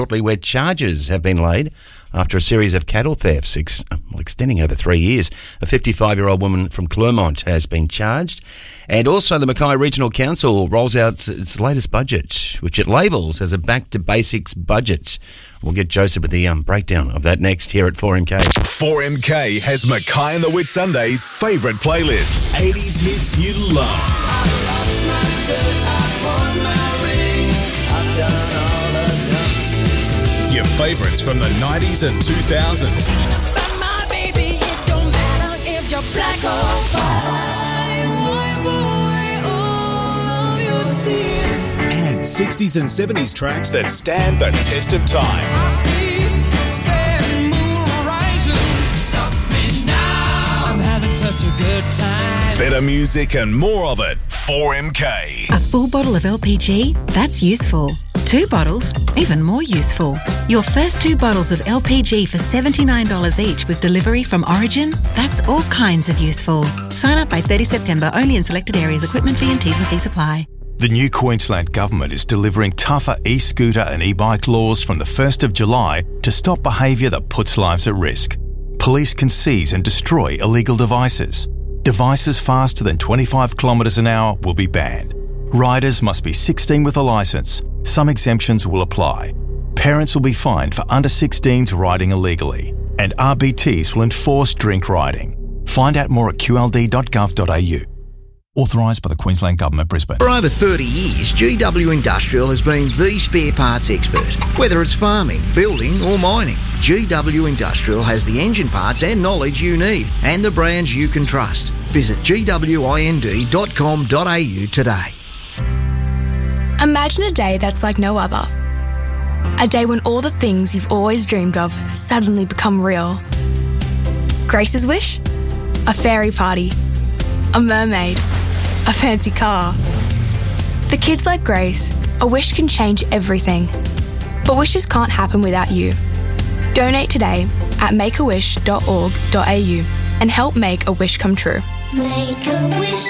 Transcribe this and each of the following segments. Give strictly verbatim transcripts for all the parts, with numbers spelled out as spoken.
Shortly, where charges have been laid after a series of cattle thefts ex- well, extending over three years. A fifty-five-year-old woman from Clermont has been charged. And also the Mackay Regional Council rolls out its latest budget, which it labels as a back-to-basics budget. We'll get Joseph with the um, breakdown of that next here at four M K. four M K has Mackay and the Whitsundays' favourite playlist. eighties hits you love. I lost my shirt, I won my ring, I've done all I've done. Your favourites from the nineties and two thousands. But my baby, it don't matter if you're black or white. Wipe away all of your tears. And sixties and seventies tracks that stand the test of time. I see the moon rising. Stop me now. I'm having such a good time. Better music and more of it. four M K. A full bottle of L P G? That's useful. Two bottles? Even more useful. Your first two bottles of L P G for seventy-nine dollars each with delivery from Origin? That's all kinds of useful. Sign up by thirtieth September only in selected areas. Equipment fee and T's and C's apply. The new Queensland Government is delivering tougher e-scooter and e-bike laws from the first of July to stop behaviour that puts lives at risk. Police can seize and destroy illegal devices. Devices faster than twenty-five kilometres an hour will be banned. Riders must be sixteen with a licence. Some exemptions will apply. Parents will be fined for under sixteens riding illegally. And R B Ts will enforce drink riding. Find out more at q l d dot gov dot a u. Authorised by the Queensland Government, Brisbane. For over thirty years, G W Industrial has been the spare parts expert. Whether it's farming, building or mining, G W Industrial has the engine parts and knowledge you need and the brands you can trust. Visit g w i n d dot com dot a u today. Imagine a day that's like no other. A day when all the things you've always dreamed of suddenly become real. Grace's wish? A fairy party. A mermaid. A fancy car. For kids like Grace, a wish can change everything. But wishes can't happen without you. Donate today at make a wish dot org dot a u and help make a wish come true. Make a wish.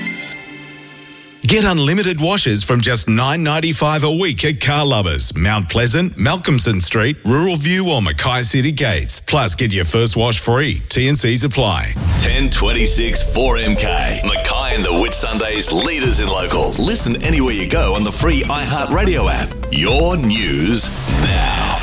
Get unlimited washes from just nine dollars ninety-five a week at Car Lovers, Mount Pleasant, Malcolmson Street, Rural View or Mackay City Gates. Plus, get your first wash free. T and C's apply. ten twenty-six four M K. Mackay and the Whitsundays, leaders in local. Listen anywhere you go on the free iHeartRadio app. Your news now.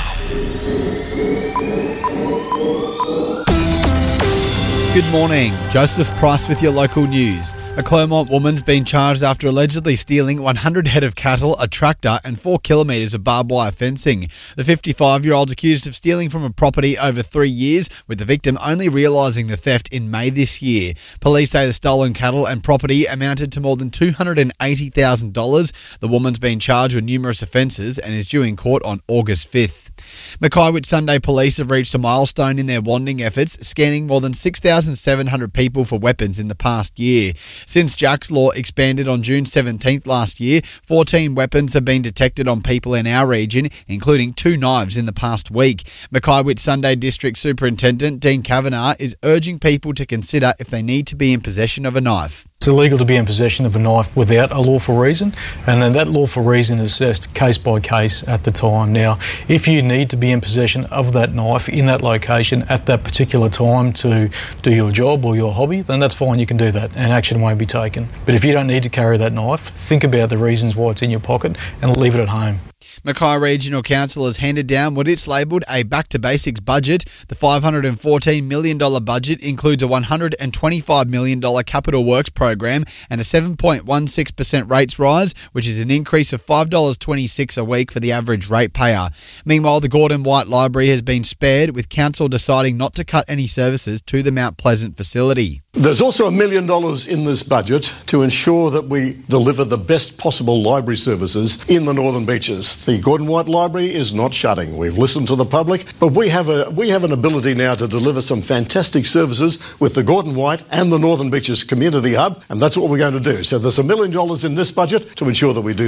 Good morning. Joseph Price with your local news. A Clermont woman's been charged after allegedly stealing one hundred head of cattle, a tractor and four kilometres of barbed wire fencing. The fifty-five-year-old's accused of stealing from a property over three years, with the victim only realising the theft in May this year. Police say the stolen cattle and property amounted to more than two hundred eighty thousand dollars. The woman's been charged with numerous offences and is due in court on August fifth. Mackay Whitsunday Police have reached a milestone in their wanding efforts, scanning more than six thousand seven hundred people for weapons in the past year. Since Jack's Law expanded on June seventeenth last year, fourteen weapons have been detected on people in our region, including two knives in the past week. Mackay Whitsunday District Superintendent Dean Kavanagh is urging people to consider if they need to be in possession of a knife. It's illegal to be in possession of a knife without a lawful reason, and then that lawful reason is assessed case by case at the time. Now, if you need to be in possession of that knife in that location at that particular time to do your job or your hobby, then that's fine, you can do that and action won't be taken. But if you don't need to carry that knife, think about the reasons why it's in your pocket and leave it at home. Mackay Regional Council has handed down what it's labelled a back-to-basics budget. The five hundred fourteen million dollars budget includes a one hundred twenty-five million dollars capital works program and a seven point one six percent rates rise, which is an increase of five dollars twenty-six a week for the average ratepayer. Meanwhile, the Gordon White Library has been spared, with Council deciding not to cut any services to the Mount Pleasant facility. There's also a million dollars in this budget to ensure that we deliver the best possible library services in the Northern Beaches. The Gordon White Library is not shutting. We've listened to the public, but we have a we have an ability now to deliver some fantastic services with the Gordon White and the Northern Beaches Community Hub, and that's what we're going to do. So there's a million dollars in this budget to ensure that we do that.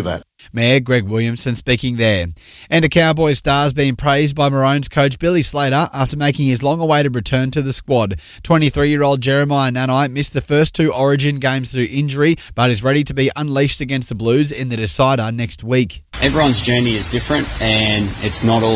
Mayor Greg Williamson speaking there. And a Cowboys star's been praised by Maroons coach Billy Slater after making his long-awaited return to the squad. twenty-three-year-old Jeremiah Nanai missed the first two Origin games through injury, but is ready to be unleashed against the Blues in the decider next week. Everyone's journey is different and it's not all